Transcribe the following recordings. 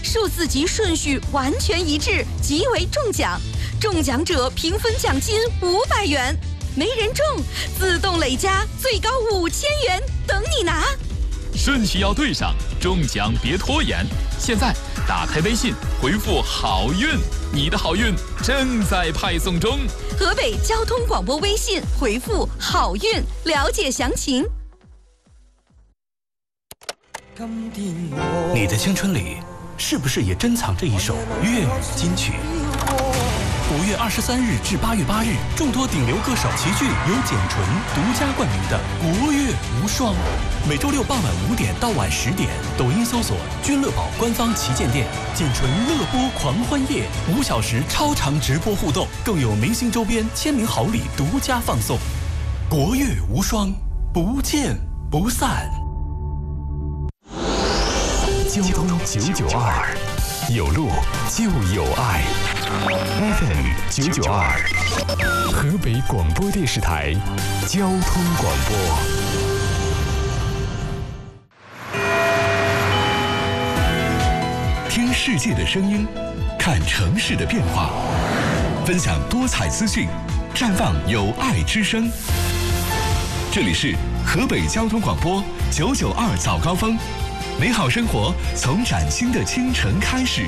数字级顺序完全一致，即为中奖。中奖者平分奖金500元，没人中，自动累加最高5000元，等你拿。 顺序要对上，中奖别拖延。现在打开微信，回复好运，你的好运正在派送中。 河北交通广播微信回复好运，了解详情。 你的青春里是不是也珍藏着一首粤语金曲？5月23日至8月8日，众多顶流歌手齐聚，由简纯独家冠名的国乐无双。每周六傍晚5点到晚10点，抖音搜索君乐宝官方旗舰店，简纯乐播狂欢夜，5小时超长直播互动，更有明星周边签名好礼独家放送。国乐无双，不见不散。 交通992，有路就有爱。FM 992，河北广播电视台交通广播。 听世界的声音，看城市的变化，分享多彩资讯，绽放有爱之声。这里是河北交通广播992早高峰。美好生活从崭新的清晨开始。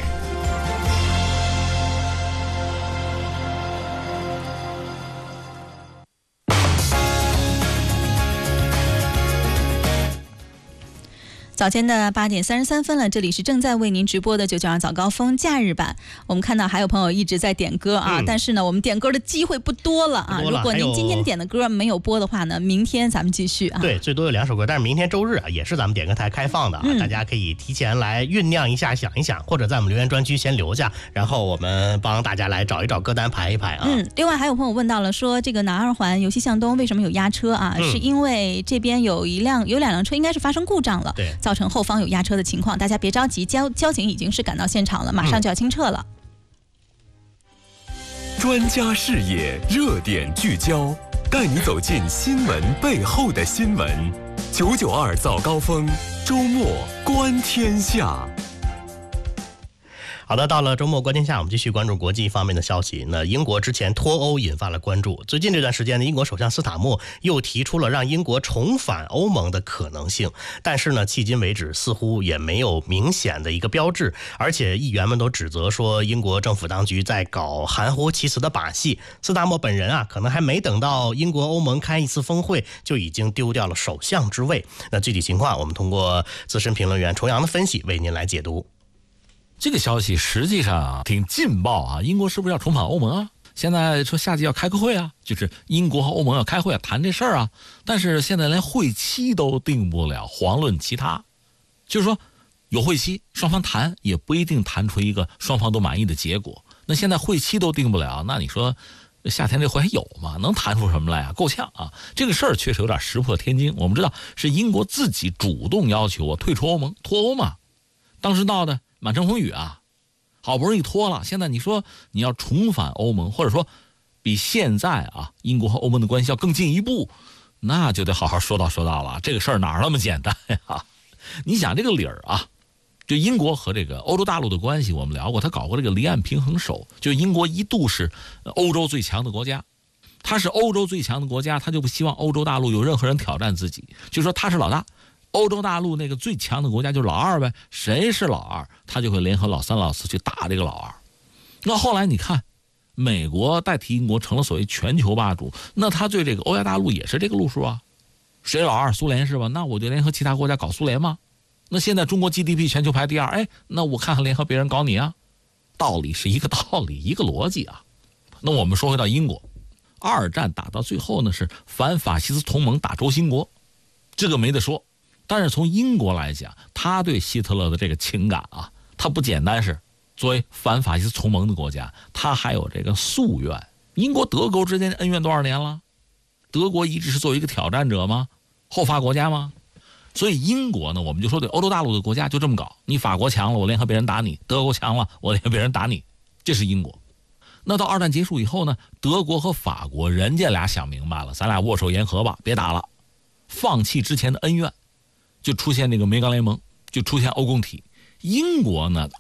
早间的8点33分了，这里是正在为您直播的992早高峰假日版。我们看到还有朋友一直在点歌啊，但是呢，我们点歌的机会不多了啊。如果您今天点的歌没有播的话呢，明天咱们继续啊。 对，最多有2首歌，但是明天周日啊，也是咱们点歌台开放的啊，大家可以提前来酝酿一下，想一想，或者在我们留言专区先留下，然后我们帮大家来找一找歌单，排一排啊。 另外还有朋友问到了，说这个南二环由西向东为什么有压车啊？是因为这边有2辆车应该是发生故障了， 对， 造成后方有压车的情况，大家别着急，交警已经是赶到现场了，马上就要清撤了。 专家视野，热点聚焦，带你走进新闻背后的新闻。992早高峰，周末观天下。 好的，到了周末观天下，我们继续关注国际方面的消息。那英国之前脱欧引发了关注，最近这段时间呢，英国首相斯塔默又提出了让英国重返欧盟的可能性，但是呢，迄今为止似乎也没有明显的一个标志，而且议员们都指责说英国政府当局在搞含糊其辞的把戏。斯塔默本人啊，可能还没等到英国欧盟开一次峰会，就已经丢掉了首相之位。那具体情况，我们通过资深评论员重阳的分析为您来解读。 这个消息实际上挺劲爆啊！英国是不是要重返欧盟啊？现在说夏季要开个会啊，就是英国和欧盟要开会啊，谈这事儿啊。但是现在连会期都定不了，遑论其他。就是说有会期，双方谈也不一定谈出一个双方都满意的结果。那现在会期都定不了，那你说夏天这会还有吗？能谈出什么来啊？够呛啊！这个事儿确实有点石破天惊。我们知道是英国自己主动要求我退出欧盟，脱欧嘛。当时闹的满城风雨啊，好不容易脱了，现在你说你要重返欧盟，或者说比现在啊英国和欧盟的关系要更进一步，那就得好好说道了。这个事儿哪那么简单呀？你想这个理儿啊，就英国和这个欧洲大陆的关系，我们聊过，他搞过这个离岸平衡手，就英国一度是欧洲最强的国家，他是欧洲最强的国家，他就不希望欧洲大陆有任何人挑战自己，就说他是老大。欧洲大陆那个最强的国家就是老二呗，谁是老二，他就会联合老三老四去打这个老二。那后来你看，美国代替英国成了所谓全球霸主，那他对这个欧亚大陆也是这个路数啊。谁老二？苏联是吧？那我就联合其他国家搞苏联吗？那现在中国 GDP 全球排第2，哎，那我看看联合别人搞你啊。道理是一个道理，一个逻辑啊。那我们说回到英国，二战打到最后呢，是反法西斯同盟打轴心国，这个没得说。但是从英国来讲，他对希特勒的这个情感啊，他不简单是作为反法西斯同盟的国家，他还有这个夙愿。英国德国之间的恩怨多少年了？德国一直是作为一个挑战者吗？后发国家吗？所以英国呢，我们就说对欧洲大陆的国家就这么搞，你法国强了，我联合别人打你；德国强了，我联合别人打你，这是英国。那到二战结束以后呢，德国和法国人家俩想明白了，咱俩握手言和吧，别打了，放弃之前的恩怨。就出现这个煤钢联盟，就出现欧共体。英国呢